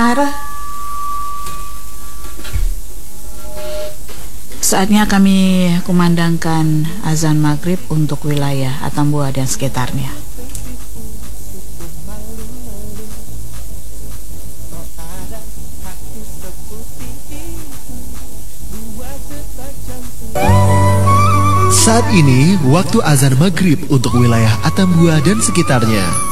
marah. Saatnya kami kumandangkan azan maghrib untuk wilayah Atambua dan sekitarnya. Saat ini waktu azan maghrib untuk wilayah Atambua dan sekitarnya.